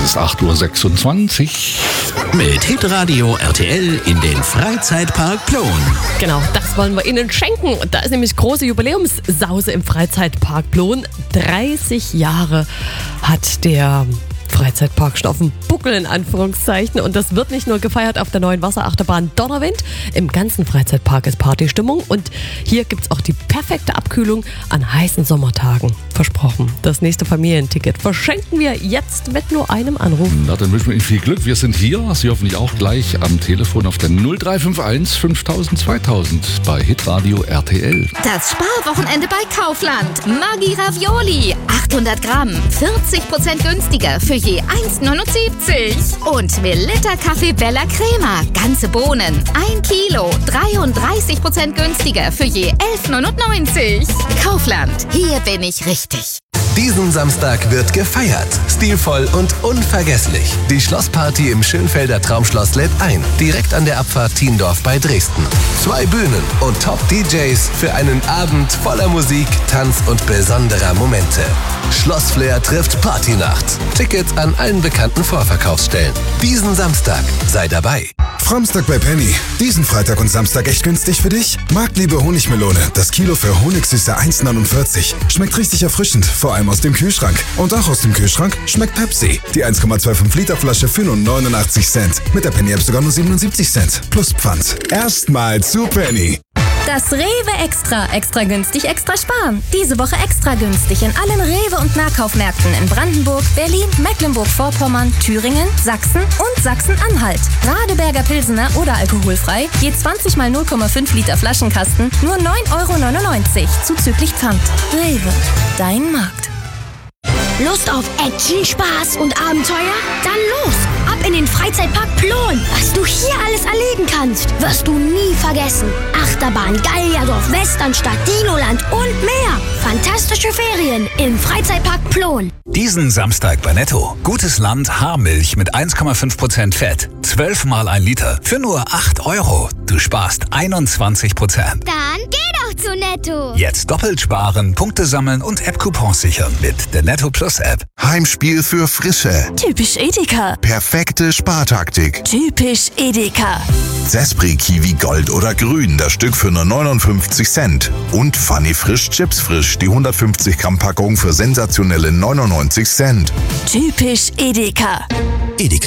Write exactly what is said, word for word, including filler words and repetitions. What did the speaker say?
ist acht Uhr sechsundzwanzig. Mit Hitradio R T L in den Freizeitpark Plon. Genau, das wollen wir Ihnen schenken. Da ist nämlich große Jubiläumssause im Freizeitpark Plon. dreißig Jahre hat der Freizeitpark schon auf dem Buckel in Anführungszeichen, und das wird nicht nur gefeiert auf der neuen Wasserachterbahn Donnerwind. Im ganzen Freizeitpark ist Partystimmung und hier gibt es auch die perfekte Abkühlung an heißen Sommertagen. Versprochen. Das nächste Familienticket verschenken wir jetzt mit nur einem Anruf. Na, dann wünschen wir Ihnen viel Glück. Wir sind hier, Sie hoffentlich auch gleich am Telefon auf der null drei fünf eins fünftausend zweitausend bei Hitradio R T L. Das Sparwochenende bei Kaufland. Maggi Ravioli. achthundert Gramm. vierzig Prozent günstiger für je eins neunundsiebzig. Und Melitta Kaffee Bella Crema. Ganze Bohnen. ein Kilo. dreiunddreißig Prozent günstiger für je elf neunundneunzig. Kaufland. Hier bin ich richtig. Diesen Samstag wird gefeiert. Stilvoll und unvergesslich. Die Schlossparty im Schönfelder Traumschloss lädt ein. Direkt an der Abfahrt Thiendorf bei Dresden. Zwei Bühnen und Top-D Js für einen Abend voller Musik, Tanz und besonderer Momente. Schlossflair trifft Partynacht. Tickets an allen bekannten Vorverkaufsstellen. Diesen Samstag sei dabei. Framstag bei Penny. Diesen Freitag und Samstag echt günstig für dich? Marktliebe Honigmelone. Das Kilo für Honigsüße eins neunundvierzig. Schmeckt richtig erfrischend, vor allem aus dem Kühlschrank. Und auch aus dem Kühlschrank schmeckt Pepsi. Die eins Komma fünfundzwanzig Liter Flasche für nur neunundachtzig Cent. Mit der Penny App sogar nur siebenundsiebzig Cent. Plus Pfand. Erstmal zu Penny. Das Rewe Extra. Extra günstig, extra sparen. Diese Woche extra günstig in allen Rewe- und Nahkaufmärkten in Brandenburg, Berlin, Mecklenburg-Vorpommern, Thüringen, Sachsen und Sachsen-Anhalt. Radeberger Pilsener oder alkoholfrei, je zwanzig mal null Komma fünf Liter Flaschenkasten, nur neun Euro neunundneunzig, zuzüglich Pfand. Rewe, dein Markt. Lust auf Action, Spaß und Abenteuer? Dann los! Ab in den Freizeitpark Plon! Was du hier alles erleben kannst, wirst du nie vergessen. Achterbahn, Gallierdorf, Westernstadt, Dinoland und mehr. Fantastische Ferien im Freizeitpark Plon. Diesen Samstag bei Netto. Gutes Land Haarmilch mit eins Komma fünf Prozent Fett. zwölf mal ein Liter für nur acht Euro. Du sparst einundzwanzig Prozent. Dann geh doch zu Netto. Jetzt doppelt sparen, Punkte sammeln und App-Coupons sichern mit der Netto Plus App. Heimspiel für Frische. Typisch Edeka. Perfekte Spartaktik. Typisch Edeka. Zespri Kiwi Gold oder Grün, das Stück für nur neunundfünfzig Cent. Und Funny Frisch Chips Frisch, die hundertfünfzig Gramm Packung für sensationelle neunundneunzig Cent. Typisch Edeka. Edeka.